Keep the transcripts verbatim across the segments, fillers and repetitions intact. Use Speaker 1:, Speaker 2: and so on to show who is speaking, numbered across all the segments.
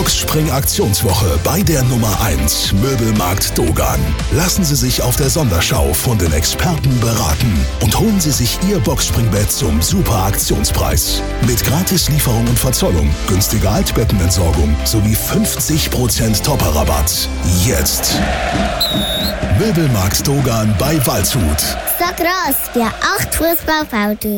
Speaker 1: Boxspring-Aktionswoche bei der Nummer eins Möbelmarkt Dogan. Lassen Sie sich auf der Sonderschau von den Experten beraten und holen Sie sich Ihr Boxspringbett zum super Aktionspreis. Mit Gratislieferung und Verzollung, günstiger Altbettenentsorgung sowie fünfzig Prozent Topper-Rabatt. Jetzt! Möbelmarkt Dogan bei Waldshut.
Speaker 2: So gross wie acht Fußballfelder.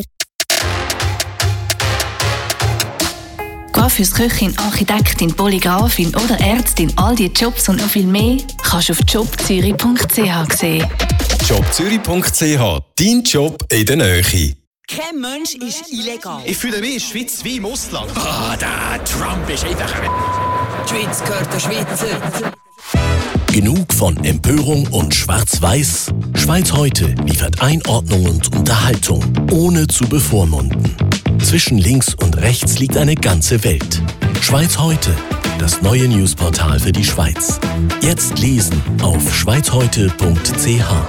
Speaker 3: Coiffeuse, Köchin, Architektin, Polygrafin oder Ärztin, all diese Jobs und noch viel mehr kannst du auf jobzürich punkt c h sehen.
Speaker 4: jobzürich punkt c h, dein Job in der Nähe.
Speaker 5: Kein Mensch ist illegal.
Speaker 6: Ich fühle mich in der Schweiz wie im Ausland.
Speaker 5: Ah, der Trump ist einfach... Die Schweiz gehört der Schweizer.
Speaker 7: Genug von Empörung und Schwarz-Weiß? Schweiz heute liefert Einordnung und Unterhaltung, ohne zu bevormunden. Zwischen links und rechts liegt eine ganze Welt. Schweiz heute, das neue Newsportal für die Schweiz. Jetzt lesen auf schweiz heute punkt c h.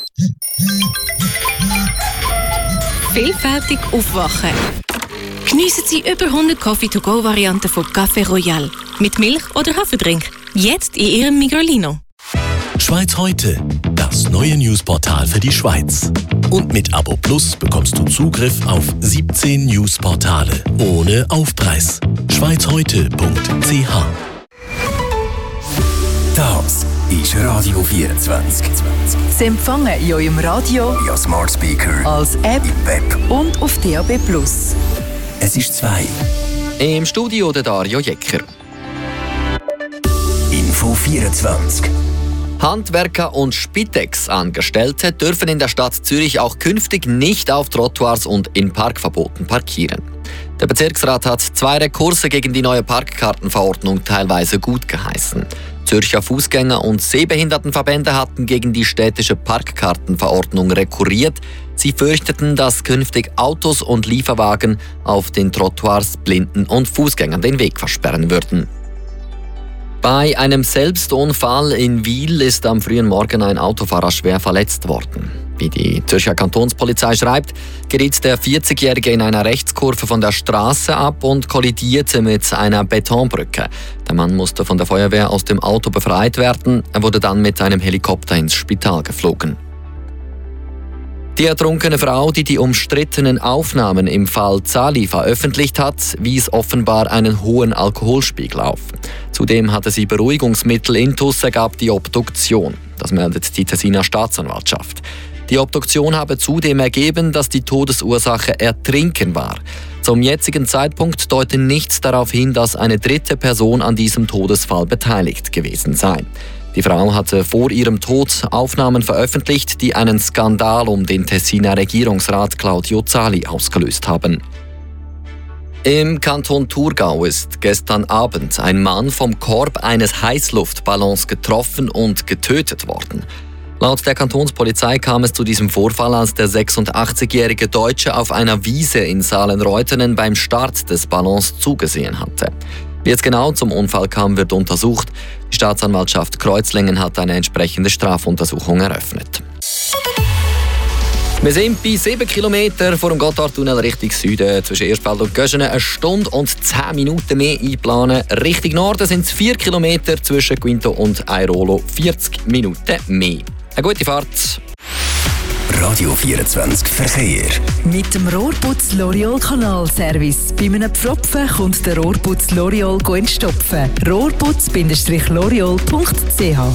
Speaker 8: Vielfältig aufwachen. Geniessen Sie über hundert Coffee-to-go-Varianten von Café Royal. Mit Milch oder Haferdrink. Jetzt in Ihrem Migrolino.
Speaker 7: Schweiz heute, das neue Newsportal für die Schweiz. Und mit Abo Plus bekommst du Zugriff auf siebzehn Newsportale ohne Aufpreis. schweiz heute punkt c h.
Speaker 9: Das ist Radio vierundzwanzig.
Speaker 10: Sie empfangen in eurem Radio,
Speaker 9: via Smart Speaker,
Speaker 10: als App
Speaker 9: im Web
Speaker 10: und auf D A B Plus.
Speaker 9: Es ist zwei.
Speaker 11: Im Studio der Dario Jecker.
Speaker 9: Info vierundzwanzig.
Speaker 11: Handwerker und Spitex-Angestellte dürfen in der Stadt Zürich auch künftig nicht auf Trottoirs und in Parkverboten parkieren. Der Bezirksrat hat zwei Rekurse gegen die neue Parkkartenverordnung teilweise gut geheißen. Zürcher Fußgänger- und Sehbehindertenverbände hatten gegen die städtische Parkkartenverordnung rekurriert. Sie fürchteten, dass künftig Autos und Lieferwagen auf den Trottoirs Blinden und Fußgängern den Weg versperren würden. Bei einem Selbstunfall in Wil ist am frühen Morgen ein Autofahrer schwer verletzt worden. Wie die Zürcher Kantonspolizei schreibt, geriet der vierzigjährige in einer Rechtskurve von der Straße ab und kollidierte mit einer Betonbrücke. Der Mann musste von der Feuerwehr aus dem Auto befreit werden. Er wurde dann mit einem Helikopter ins Spital geflogen. Die ertrunkene Frau, die die umstrittenen Aufnahmen im Fall Zali veröffentlicht hat, wies offenbar einen hohen Alkoholspiegel auf. Zudem hatte sie Beruhigungsmittel intus, ergab die Obduktion. Das meldet die Tessiner Staatsanwaltschaft. Die Obduktion habe zudem ergeben, dass die Todesursache Ertrinken war. Zum jetzigen Zeitpunkt deute nichts darauf hin, dass eine dritte Person an diesem Todesfall beteiligt gewesen sei. Die Frau hatte vor ihrem Tod Aufnahmen veröffentlicht, die einen Skandal um den Tessiner Regierungsrat Claudio Zali ausgelöst haben. Im Kanton Thurgau ist gestern Abend ein Mann vom Korb eines Heißluftballons getroffen und getötet worden. Laut der Kantonspolizei kam es zu diesem Vorfall, als der sechsundachtzigjährige Deutsche auf einer Wiese in Saalen-Reutenen beim Start des Ballons zugesehen hatte. Wie es genau zum Unfall kam, wird untersucht. Die Staatsanwaltschaft Kreuzlingen hat eine entsprechende Strafuntersuchung eröffnet. Wir sind bei sieben Kilometern vor dem Gotthardtunnel Richtung Süden. Zwischen Erstfeld und Göschenen eine Stunde und zehn Minuten mehr einplanen. Richtung Norden sind es vier Kilometer, zwischen Quinto und Airolo vierzig Minuten mehr. Eine gute Fahrt.
Speaker 9: Radio vierundzwanzig Verkehr.
Speaker 10: Mit dem Rohrputz L'Oreal Kanalservice. Bei einem Pfropfen kommt der Rohrputz L'Oreal entstopfen. rohrputz Bindestrich l'oreal punkt c h.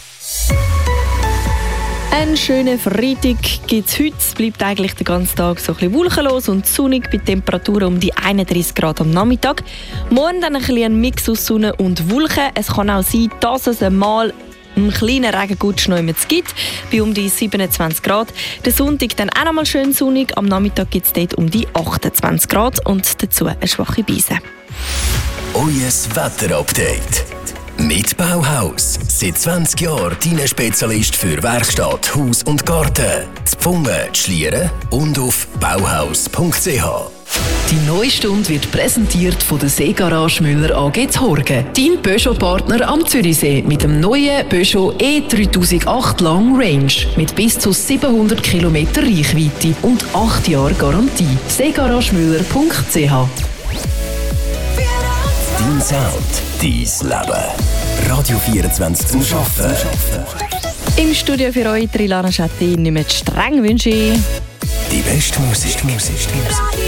Speaker 12: Einen schönen Freitag gibt es heute. Es bleibt eigentlich den ganzen Tag so ein bisschen wolkenlos und sonnig bei Temperaturen um die einunddreißig Grad am Nachmittag. Morgen dann ein bisschen ein Mix aus Sonne und Wolken. Es kann auch sein, dass es einmal einen kleinen Regengutsch noch immer gibt, bei um die siebenundzwanzig Grad. Der Sonntag dann auch noch mal schön sonnig. Am Nachmittag gibt es dort um die achtundzwanzig Grad und dazu eine schwache Brise.
Speaker 9: Euer Wetterupdate. Mit Bauhaus. Seit zwanzig Jahren dein Spezialist für Werkstatt, Haus und Garten. Zu Pfungen, Schlieren und auf bauhaus punkt c h.
Speaker 10: Die neue Stunde wird präsentiert von der Seegarage Müller A G Horgen. Dein Peugeot-Partner am Zürichsee mit dem neuen Peugeot E dreitausendacht Long Range mit bis zu siebenhundert Kilometer Reichweite und acht Jahre Garantie. seegarage müller punkt c h.
Speaker 9: Dein Sound, dein Leben. Radio vierundzwanzig zum Arbeiten.
Speaker 12: Im Studio für euch, Trilana Schattin, nicht mehr streng wünsche ich.
Speaker 9: Die beste Musik. Musik.